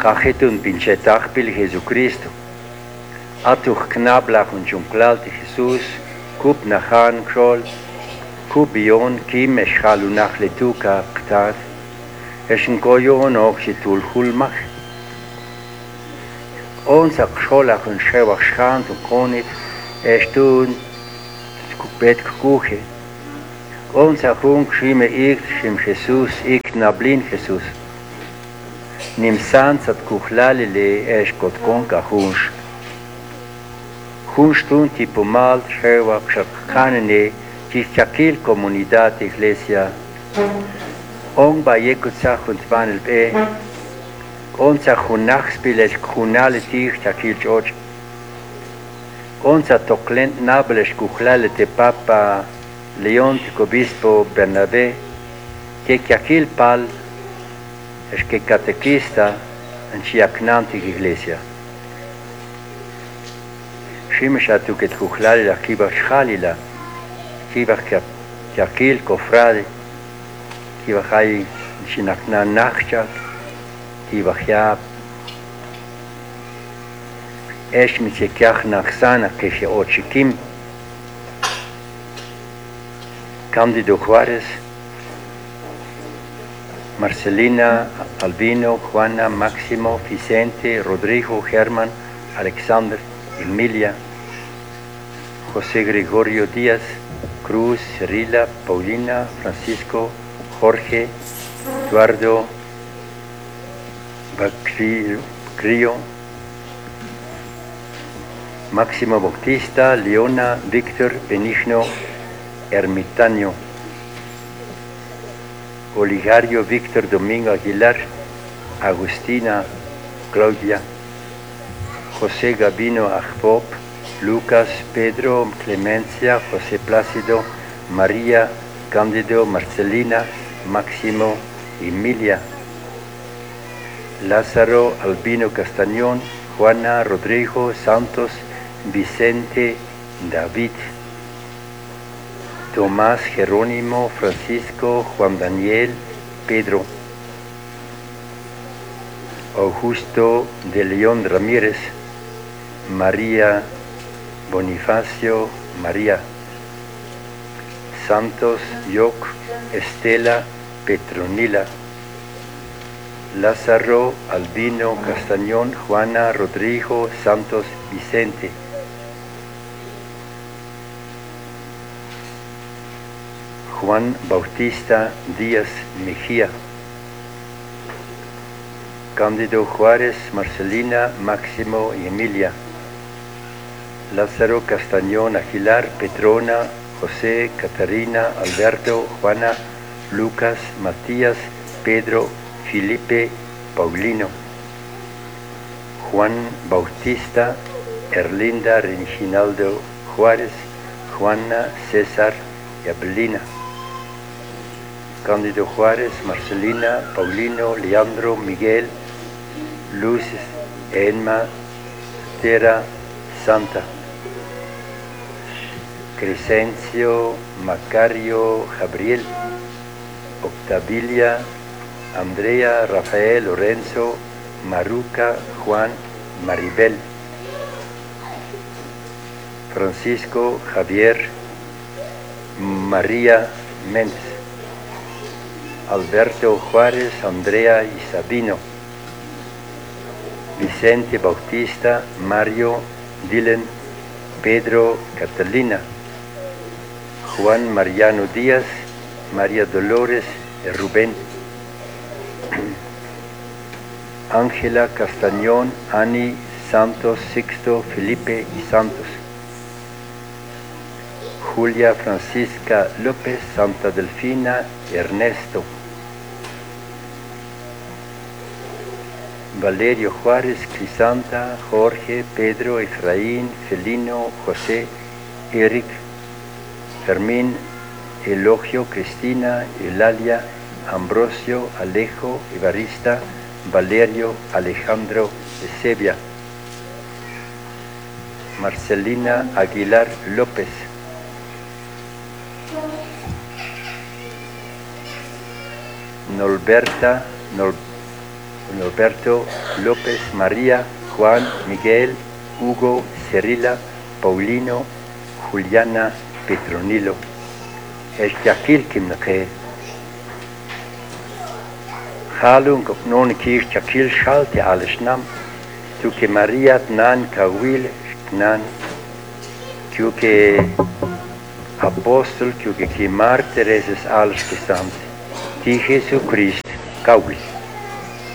Cajetun pinchetachpil Jesucristo. Atuch knablach und junklalte Jesus, kup nachan krol, kubion kim eschalunach letuka ktar, eschenkoyon oxitul hulmach. Onsa kscholach und schewach schant und konit, estun skupet kuche. Onsa hun schime ikt schim Jesus, ikt nablin Jesus. Nim sansat kuchlale le eschkot konka hunsch. Hunstun tipo mal schewach schakkanene, Chichakil comunidad iglesia, on bayekutzach und vanel be, onza hunachspiles kunale tich chakil george, onza toklent nables kuchlale te papa León Obispo Bernabé, que chakil pal, es que catequista en chiacnantic iglesia. Shimeshatu que kuchlale la kiba chalila, Kibach Yakil Kofrade, Kibach Hay Shinakna Nachchak, Kibach Yab, Esh Mitzekiach Nachsana, Keshe Ochikim, Cándido Juárez, Marcelina, Albino, Juana, Máximo, Vicente, Rodrigo, Germán, Alexander, Emilia, José Gregorio Díaz, Cruz, Cirila, Paulina, Francisco, Jorge, Eduardo, Bacrio, Máximo Bautista, Leona, Víctor, Benigno, Ermitaño, Oligario, Víctor, Domingo Aguilar, Agustina, Claudia, José Gabino, Ajpop, Lucas, Pedro, Clemencia, José Plácido, María, Cándido, Marcelina, Máximo, Emilia, Lázaro, Albino Castañón, Juana, Rodrigo, Santos, Vicente, David, Tomás, Jerónimo, Francisco, Juan Daniel, Pedro, Augusto de León Ramírez, María, Bonifacio, María, Santos, Yoc, Estela, Petronila, Lázaro, Albino, Castañón, Juana, Rodrigo, Santos, Vicente, Juan Bautista Díaz Mejía, Cándido Juárez, Marcelina, Máximo y Emilia, Lázaro Castañón Aguilar, Petrona, José, Catarina, Alberto, Juana, Lucas, Matías, Pedro, Felipe, Paulino, Juan Bautista, Erlinda, Reginaldo Juárez, Juana, César y Abelina, Cándido Juárez, Marcelina, Paulino, Leandro, Miguel, Luz, Enma, Tera, Santa, Crescencio, Macario, Gabriel, Octavilia, Andrea, Rafael, Lorenzo, Maruca, Juan, Maribel, Francisco, Javier, María Méndez, Alberto Juárez, Andrea y Sabino, Vicente Bautista, Mario, Dylan, Pedro, Catalina, Juan Mariano Díaz, María Dolores y Rubén, Ángela Castañón, Ani, Santos, Sixto, Felipe y Santos, Julia Francisca López, Santa Delfina, Ernesto, Valerio Juárez, Crisanta, Jorge, Pedro, Efraín, Felino, José, Eric, Fermín, Elogio, Cristina, Eulalia, Ambrosio, Alejo, Evarista, Valerio, Alejandro, Ezebia, Marcelina Aguilar López, Norberto, López, María, Juan, Miguel, Hugo, Cirila, Paulino, Juliana, Petronilo. Es Jaquil Kimnake. Halung non kies Jaquil schalte alles nam. Tu que María nan kawil nan. Tu que Apostol, tu que mártires alles gesamt. Die Jesu Christ kawil.